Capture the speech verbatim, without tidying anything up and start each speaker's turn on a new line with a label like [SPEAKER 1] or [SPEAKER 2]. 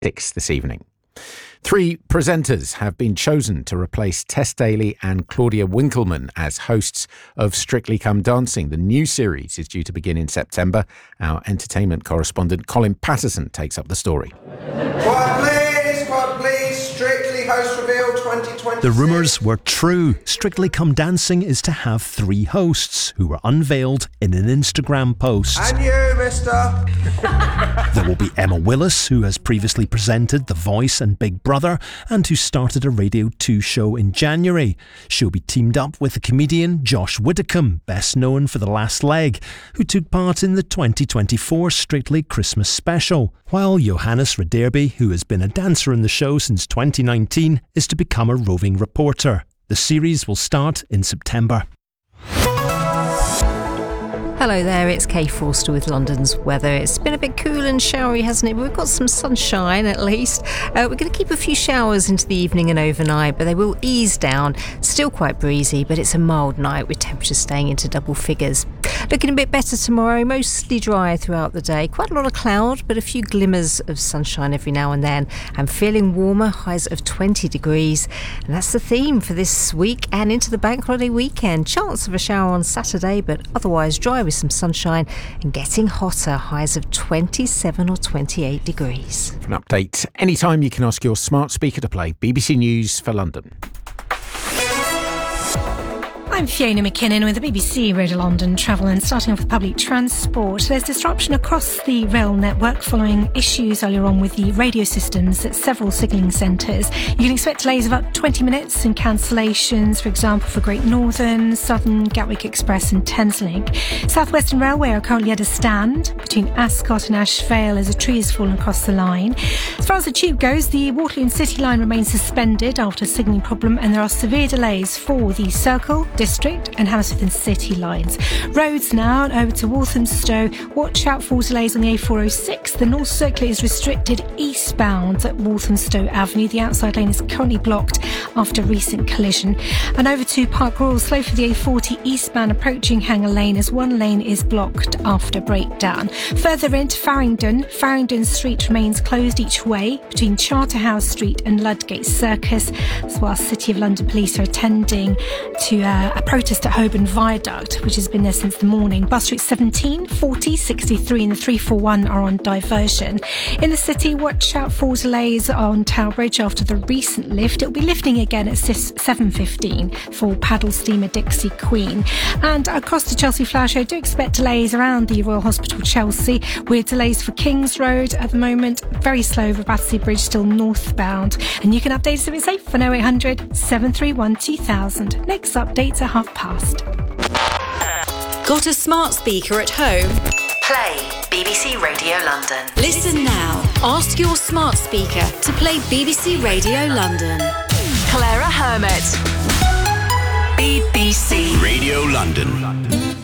[SPEAKER 1] six this evening. Three presenters have been chosen to replace Tess Daly and Claudia Winkleman as hosts of Strictly Come Dancing. The new series is due to begin in September. Our entertainment correspondent Colin Patterson takes up the story.
[SPEAKER 2] Quiet please, quiet please. Strictly host reveal twenty twenty.
[SPEAKER 3] The rumours were true. Strictly Come Dancing is to have three hosts who were unveiled in an Instagram post.
[SPEAKER 2] And you, mister.
[SPEAKER 3] There will be Emma Willis, who has previously presented The Voice and Big Brother and who started a Radio two show in January. She'll be teamed up with the comedian Josh Widdicombe, best known for The Last Leg, who took part in the twenty twenty-four Strictly Christmas special, while Johannes Rederby, who has been a dancer in the show since twenty nineteen, is to become a roving reporter. The series will start in September.
[SPEAKER 4] Hello there, it's Kay Forster with London's weather. It's been a bit cool and showery, hasn't it? But we've got some sunshine at least. Uh, we're going to keep a few showers into the evening and overnight, but they will ease down. Still quite breezy, but it's a mild night with temperatures staying into double figures. Looking a bit better tomorrow, mostly dry throughout the day. Quite a lot of cloud, but a few glimmers of sunshine every now and then. And feeling warmer, highs of twenty degrees. And that's the theme for this week and into the bank holiday weekend. Chance of a shower on Saturday, but otherwise dry with some sunshine and getting hotter, highs of twenty-seven or twenty-eight degrees.
[SPEAKER 1] For an update, anytime you can ask your smart speaker to play B B C News for London.
[SPEAKER 5] I'm Fiona McKinnon with the B B C Radio London Travel, and starting off with public transport. There's disruption across the rail network following issues earlier on with the radio systems at several signalling centres. You can expect delays of up to twenty minutes and cancellations, for example, for Great Northern, Southern, Gatwick Express and Thameslink. South Western Railway are currently at a stand between Ascot and Ashvale as a tree has fallen across the line. As far as the tube goes, the Waterloo and City line remains suspended after a signalling problem, and there are severe delays for the Circle, District and Hammersmith and City lines. Roads now and over to Walthamstow. Watch out for delays on the A four oh six. The North Circular is restricted eastbound at Walthamstow Avenue. The outside lane is currently blocked after recent collision. And over to Park Royal, slow for the A forty eastbound approaching Hanger Lane as one lane is blocked after breakdown. Further into Farringdon, Farringdon Street remains closed each way between Charterhouse Street and Ludgate Circus, as well as City of London Police are attending to uh, a protest at Holborn Viaduct, which has been there since the morning. Bus routes seventeen, forty, sixty-three and the three forty-one are on diversion. In the city, watch out for delays on Tower Bridge after the recent lift. It will be lifting again at seven fifteen for paddle steamer Dixie Queen. And across the Chelsea Flower Show, do expect delays around the Royal Hospital Chelsea, with delays for Kings Road at the moment. Very slow over Battersea Bridge, still northbound. And you can update us if it's safe on oh eight hundred, seven three one, two thousand. Next update's at half past.
[SPEAKER 6] Got a smart speaker at home? Play B B C Radio London. Listen now. Ask your smart speaker to play B B C Radio London. Clara Hermit. B B C
[SPEAKER 7] Radio London.